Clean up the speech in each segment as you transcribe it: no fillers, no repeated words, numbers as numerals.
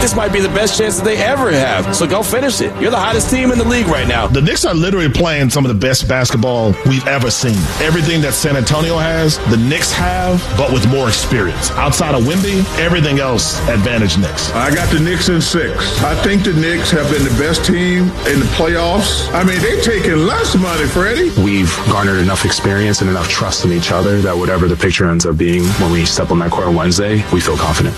this might be the best chance that they ever have. So go finish it. You're the hottest team in the league right now. The Knicks are literally playing some of the best basketball we've ever seen. Everything that San Antonio has, the Knicks have, but with more experience. Outside of Wemby, everything else advantage Knicks. I got the Knicks in 6. I think the Knicks have been the best team in the playoffs. I mean, they're taking less money, Freddie. We've garnered enough experience and enough trust in each other that whatever the picture ends up being when we step on that court on Wednesday, we feel confident.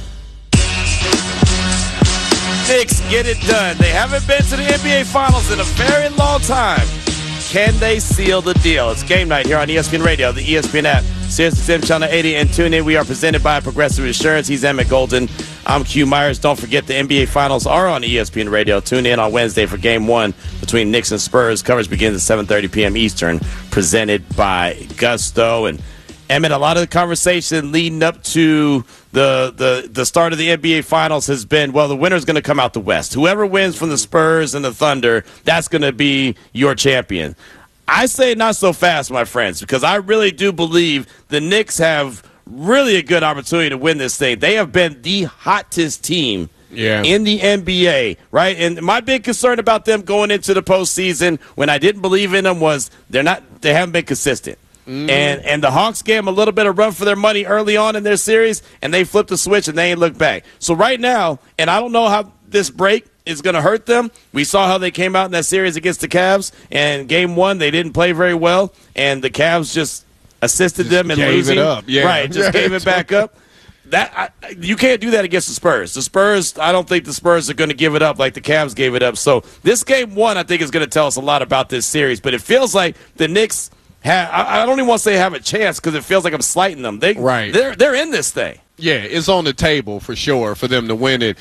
Knicks get it done. They haven't been to the NBA Finals in a very long time. Can they seal the deal? It's game night here on ESPN Radio, the ESPN app, SiriusXM Channel 80, and tune in. We are presented by Progressive Insurance. He's Emmett Golden. I'm Q Myers. Don't forget the NBA Finals are on ESPN Radio. Tune in on Wednesday for Game 1 between Knicks and Spurs. Coverage begins at 7:30 p.m. Eastern, presented by Gusto. And Emmett, a lot of the conversation leading up to the start of the NBA Finals has been, well, the winner's going to come out the West. Whoever wins from the Spurs and the Thunder, that's going to be your champion. I say not so fast, my friends, because I really do believe the Knicks have really a good opportunity to win this thing. They have been the hottest team in the NBA, right? And my big concern about them going into the postseason when I didn't believe in them was they haven't been consistent. And the Hawks gave them a little bit of run for their money early on in their series, and they flipped the switch and they ain't looked back. So right now, and I don't know how this break is going to hurt them. We saw how they came out in that series against the Cavs, and Game 1 they didn't play very well, and the Cavs just assisted them in losing. It up. Yeah. Right, just gave it back up. You can't do that against the Spurs. The Spurs, I don't think the Spurs are going to give it up like the Cavs gave it up. So this Game 1, I think, is going to tell us a lot about this series. But it feels like the Knicks I don't even want to say have a chance because it feels like I'm slighting them. They're in this thing. Yeah, it's on the table for sure for them to win it.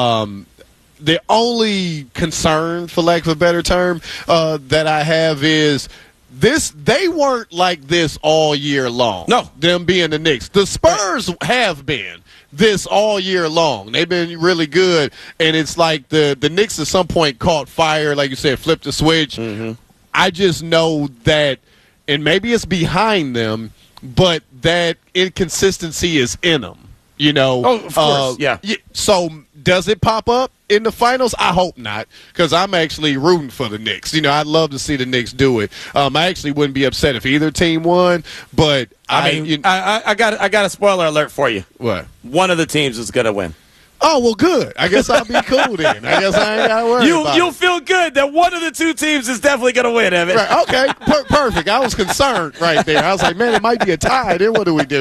The only concern, for lack of a better term, that I have is they weren't like this all year long. No. Them being the Knicks. The Spurs have been this all year long. They've been really good, and it's like the Knicks at some point caught fire, like you said, flipped the switch. Mm-hmm. I just know that, and maybe it's behind them, but that inconsistency is in them. You know, of course, yeah. So does it pop up in the finals? I hope not, because I'm actually rooting for the Knicks. You know, I'd love to see the Knicks do it. I actually wouldn't be upset if either team won, but I got a spoiler alert for you. What? One of the teams is going to win. Oh, well, good. I guess I'll be cool then. I guess I ain't got to worry about You'll it. feel good that one of the two teams is definitely going to win, Evan. Right, okay, perfect. I was concerned right there. I was like, man, it might be a tie. Then what do we do?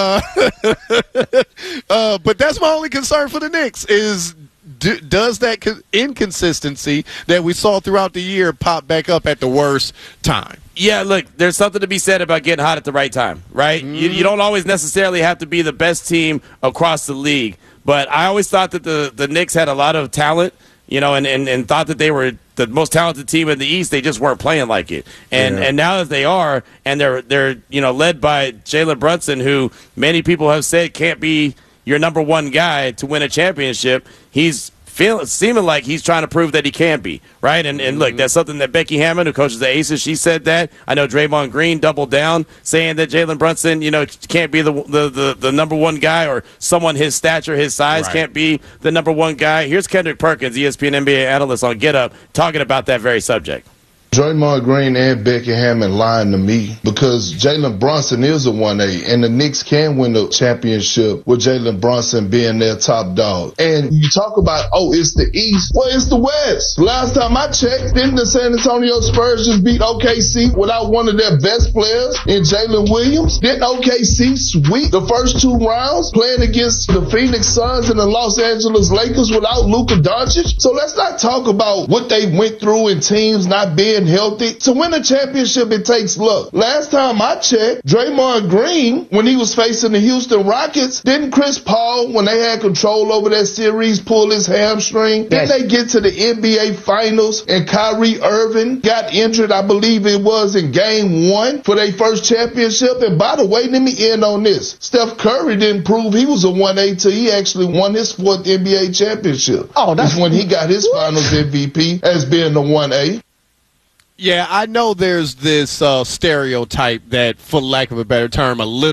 But that's my only concern for the Knicks is does that inconsistency that we saw throughout the year pop back up at the worst time? Yeah, look, there's something to be said about getting hot at the right time, right? Mm-hmm. You don't always necessarily have to be the best team across the league. But I always thought that the Knicks had a lot of talent, you know, and thought that they were the most talented team in the East. They just weren't playing like it. And now that they are, and they're led by Jalen Brunson, who many people have said can't be your number one guy to win a championship. He's seeming like he's trying to prove that he can be, right? And look, that's something that Becky Hammond, who coaches the Aces, she said that. I know Draymond Green doubled down, saying that Jalen Brunson, can't be the number one guy, or someone his stature, his size can't be the number one guy. Here's Kendrick Perkins, ESPN NBA analyst on Get Up, talking about that very subject. Draymond Green and Becky Hammond lying to me because Jalen Brunson is a 1A, and the Knicks can win the championship with Jalen Brunson being their top dog. And you talk about, it's the East. Well, it's the West. Last time I checked, didn't the San Antonio Spurs just beat OKC without one of their best players in Jalen Williams? Didn't OKC sweep the first 2 rounds playing against the Phoenix Suns and the Los Angeles Lakers without Luka Doncic? So let's not talk about what they went through in teams not being healthy. To win a championship, it takes luck. Last time I checked, Draymond Green, when he was facing the Houston Rockets, didn't Chris Paul, when they had control over that series, pull his hamstring? Didn't they get to the NBA Finals and Kyrie Irving got injured, I believe it was in Game 1 for their first championship? And by the way, let me end on this. Steph Curry didn't prove he was a 1A till he actually won his 4th NBA championship. That's when he got his Finals MVP as being the 1A. Yeah, I know there's this stereotype that, for lack of a better term, a little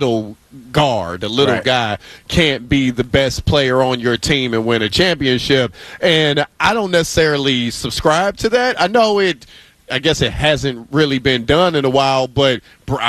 guard, the little guy, can't be the best player on your team and win a championship. And I don't necessarily subscribe to that. I know I guess it hasn't really been done in a while, but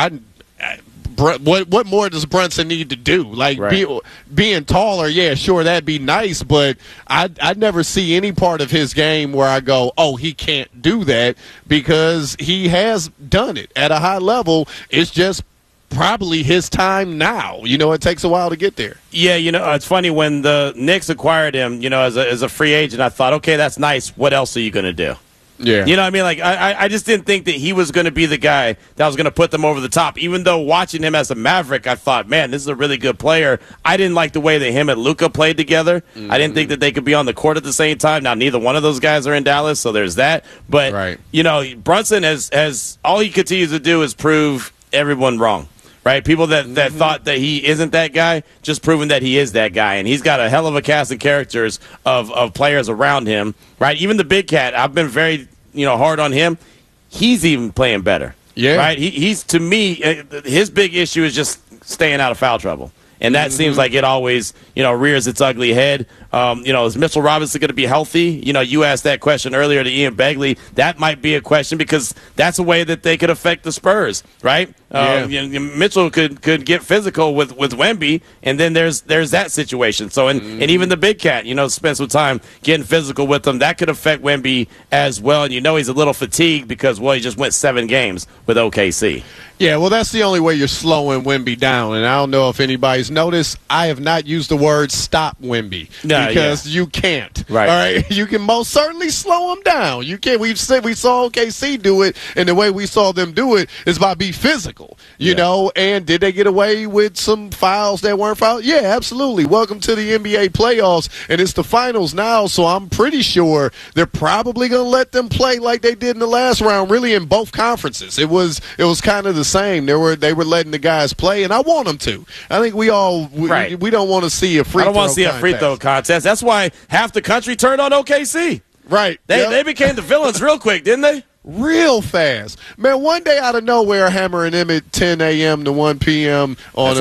what more does Brunson need to do? Like being taller, yeah, sure, that'd be nice, but I never see any part of his game where I go, oh, he can't do that, because he has done it at a high level. It's just probably his time now. It takes a while to get there. Yeah, it's funny, when the Knicks acquired him, as a free agent, I thought, okay, that's nice. What else are you going to do? Yeah. You know what I mean? Like, I just didn't think that he was going to be the guy that was going to put them over the top. Even though watching him as a Maverick, I thought, man, this is a really good player. I didn't like the way that him and Luka played together. I didn't think that they could be on the court at the same time. Now, neither one of those guys are in Dallas, so there's that. But, Brunson has all he continues to do is prove everyone wrong. Right? People that thought that he isn't that guy, just proving that he is that guy. And he's got a hell of a cast of characters of players around him. Right? Even the big cat, I've been very hard on him. He's even playing better. Yeah. Right? He's, to me, his big issue is just staying out of foul trouble. And that seems like it always, rears its ugly head. Is Mitchell Robinson going to be healthy? You asked that question earlier to Ian Begley. That might be a question, because that's a way that they could affect the Spurs, right? Mitchell could get physical with Wemby, and then there's that situation. So, and even the big cat, spent some time getting physical with him. That could affect Wemby as well. And he's a little fatigued because, he just went 7 games with OKC. Yeah, well, that's the only way you're slowing Wemby down. And I don't know if anybody's noticed, I have not used the word stop Wemby, because you can't. Right. All right. You can most certainly slow him down. You can't. We saw OKC do it, and the way we saw them do it is by being physical. You know, and did they get away with some fouls that weren't fouls? Yeah, absolutely. Welcome to the NBA playoffs, and it's the finals now, so I'm pretty sure they're probably going to let them play like they did in the last round, really, in both conferences. It was kind of the same. They were letting the guys play, and I want them to. I think we don't want to see a free throw contest. I don't want to see a free throw contest. That's why half the country turned on OKC. Right. They became the villains real quick, didn't they? Real fast. Man, one day out of nowhere, Hammer and Emmett, 10 a.m. to 1 p.m. on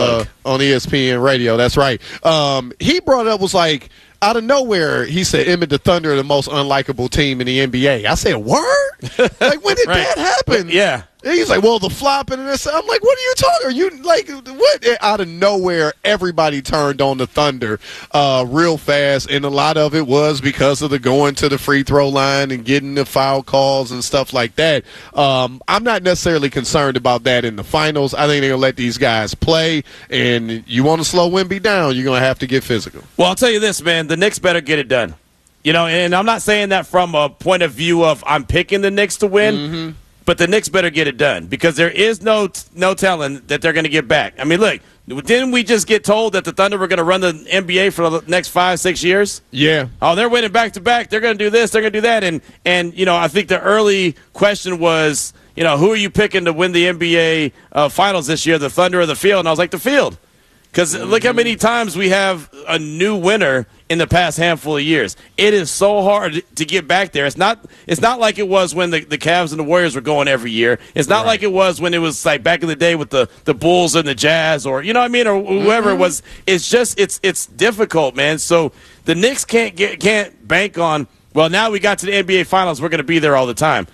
ESPN radio. That's right. He brought up, was like, out of nowhere, he said, Emmett, the Thunder are the most unlikable team in the NBA. I said, word? Like, when did that happen? Yeah. And he's like, well, the flopping and this. I'm like, what are you talking? Are you like, what? Out of nowhere, everybody turned on the Thunder real fast, and a lot of it was because of the going to the free throw line and getting the foul calls and stuff like that. I'm not necessarily concerned about that in the finals. I think they're going to let these guys play, and you want to slow Wemby down, you're going to have to get physical. Well, I'll tell you this, man. The Knicks better get it done. And I'm not saying that from a point of view of I'm picking the Knicks to win. But the Knicks better get it done, because there is no telling that they're going to get back. I mean, look, didn't we just get told that the Thunder were going to run the NBA for the next 5-6 years? Yeah. Oh, they're winning back-to-back. They're going to do this. They're going to do that. And I think the early question was, who are you picking to win the NBA Finals this year, the Thunder or the Field? And I was like, the Field. Because look how many times we have a new winner in the past handful of years. It is so hard to get back there. It's not like it was when the Cavs and the Warriors were going every year. It's not like it was when it was like back in the day with the Bulls and the Jazz, or or whoever it was. It's just it's difficult, man. So the Knicks can't bank on, well, now we got to the NBA Finals, we're going to be there all the time.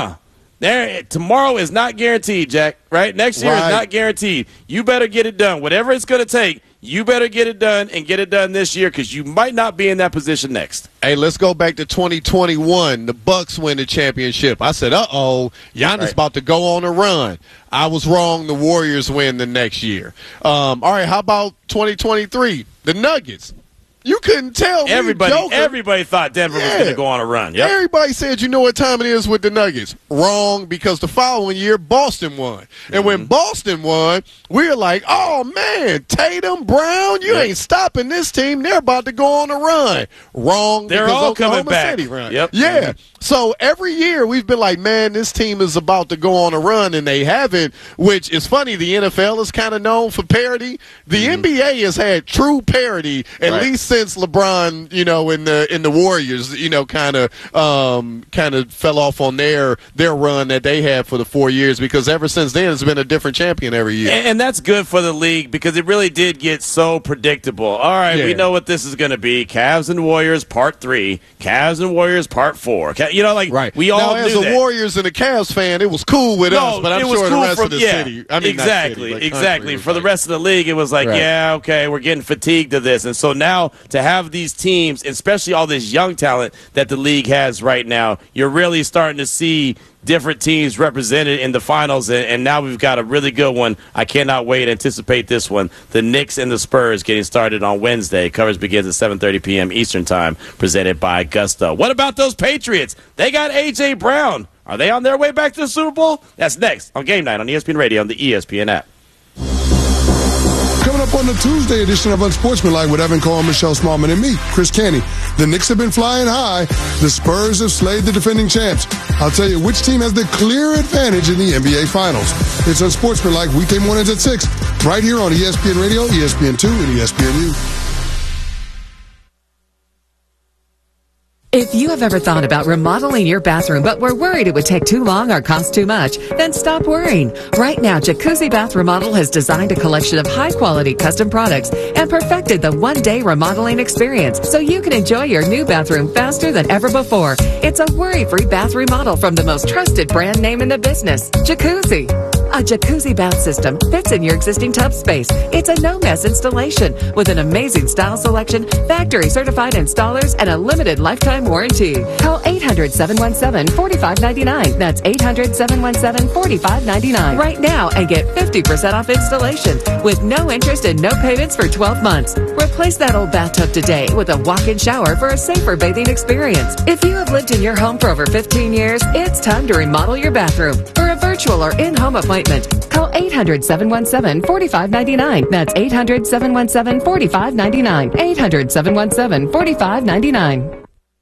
Tomorrow is not guaranteed, Jack, right? Next year is not guaranteed. You better get it done. Whatever it's going to take, you better get it done, and get it done this year, because you might not be in that position next. Hey, let's go back to 2021. The Bucks win the championship. I said, Giannis about to go on a run. I was wrong. The Warriors win the next year. All right, how about 2023? The Nuggets. You couldn't tell me. Everybody thought Denver was going to go on a run. Yep. Everybody said, you know what time it is with the Nuggets. Wrong, because the following year, Boston won. And when Boston won, we were like, oh, man, Tatum, Brown, you ain't stopping this team. They're about to go on a run. Wrong. They're all coming back. City run. Yep. Yeah. So every year we've been like, man, this team is about to go on a run, and they haven't, which is funny. The NFL is kind of known for parity. The NBA has had true parity at least since LeBron, in the Warriors, kind of fell off on their run that they had for the 4 years, because ever since then it's been a different champion every year. And that's good for the league because it really did get so predictable. All right, we know what this is going to be. Cavs and Warriors Part 3, Cavs and Warriors Part 4. Right. We all now, knew as a Warriors and a Cavs fan, it was cool with us, but I'm sure the rest of the city. Exactly. For the rest of the league, it was like, okay, we're getting fatigued of this. And so now to have these teams, especially all this young talent that the league has right now, you're really starting to see different teams represented in the finals, and now we've got a really good one. I cannot wait to anticipate this one. The Knicks and the Spurs getting started on Wednesday. Coverage begins at 7:30 p.m. Eastern Time, presented by Gusto. What about those Patriots? They got A.J. Brown. Are they on their way back to the Super Bowl? That's next on Game Night on ESPN Radio and the ESPN app. Coming up on the Tuesday edition of Unsportsmanlike with Evan Cole, Michelle Smallman, and me, Chris Canty. The Knicks have been flying high. The Spurs have slayed the defending champs. I'll tell you which team has the clear advantage in the NBA Finals. It's Unsportsmanlike weekday mornings at 6, right here on ESPN Radio, ESPN2, and ESPNU. If you have ever thought about remodeling your bathroom but were worried it would take too long or cost too much, then stop worrying. Right now, Jacuzzi Bath Remodel has designed a collection of high-quality custom products and perfected the one-day remodeling experience so you can enjoy your new bathroom faster than ever before. It's a worry-free bath remodel from the most trusted brand name in the business, Jacuzzi. A jacuzzi bath system fits in your existing tub space. It's a no-mess installation with an amazing style selection, factory-certified installers, and a limited lifetime warranty. Call 800-717-4599. That's 800-717-4599 right now and get 50% off installation with no interest and no payments for 12 months. Replace that old bathtub today with a walk-in shower for a safer bathing experience. If you have lived in your home for over 15 years, it's time to remodel your bathroom. For a virtual or in-home appointment, call 800-717-4599. That's 800-717-4599. 800-717-4599.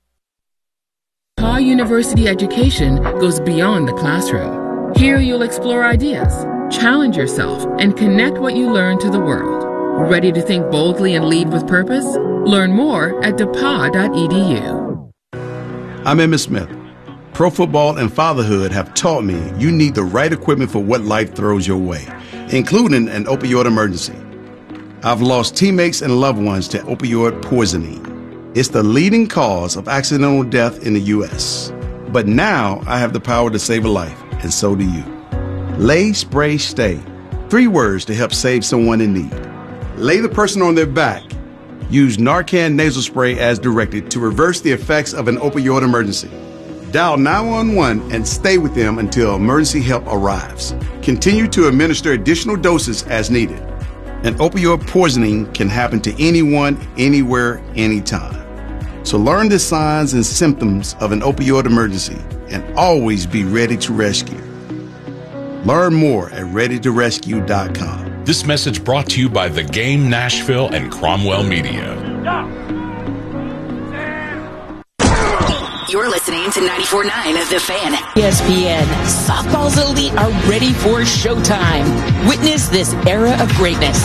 Paul University education goes beyond the classroom. Here you'll explore ideas, challenge yourself, and connect what you learn to the world. Ready to think boldly and lead with purpose? Learn more at depa.edu. I'm Emmitt Smith. Pro football and fatherhood have taught me you need the right equipment for what life throws your way, including an opioid emergency. I've lost teammates and loved ones to opioid poisoning. It's the leading cause of accidental death in the U.S. But now I have the power to save a life, and so do you. Lay, spray, stay. 3 words to help save someone in need. Lay the person on their back. Use Narcan nasal spray as directed to reverse the effects of an opioid emergency. Dial 911 and stay with them until emergency help arrives. Continue to administer additional doses as needed. An opioid poisoning can happen to anyone, anywhere, anytime. So learn the signs and symptoms of an opioid emergency and always be ready to rescue. Learn more at readytorescue.com. This message brought to you by The Game Nashville and Cromwell Media. You're listening to 94.9 The Fan. ESPN. Softball's elite are ready for showtime. Witness this era of greatness.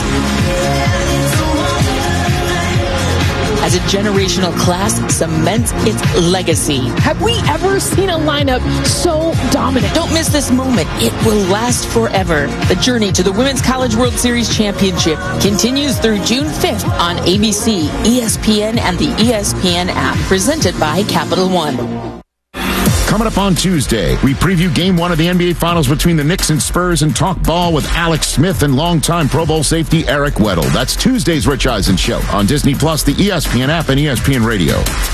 As a generational class cements its legacy. Have we ever seen a lineup so dominant? Don't miss this moment. It will last forever. The journey to the Women's College World Series Championship continues through June 5th on ABC, ESPN, and the ESPN app. Presented by Capital One. Coming up on Tuesday, we preview Game 1 of the NBA Finals between the Knicks and Spurs and talk ball with Alex Smith and longtime Pro Bowl safety Eric Weddle. That's Tuesday's Rich Eisen Show on Disney Plus, the ESPN app, and ESPN Radio.